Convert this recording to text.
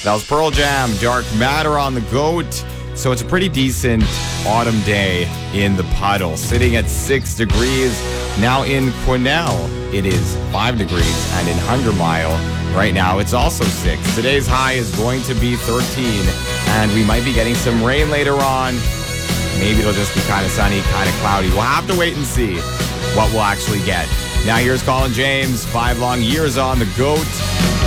That was Pearl Jam, Dark Matter on the GOAT. So it's a pretty decent autumn day in the puddle, sitting at 6 degrees. Now in Quesnel, it is 5 degrees, and in Hunger Mile, right now, it's also 6. Today's high is going to be 13, and we might be getting some rain later on. Maybe it'll just be kind of sunny, kind of cloudy. We'll have to wait and see what we'll actually get. Now here's Colin James, 5 long years on the GOAT.